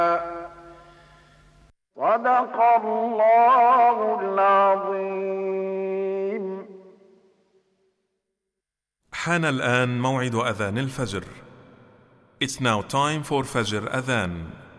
صدق الله العظيم. حان الآن موعد أذان الفجر. It's now time for Fajr Adhan.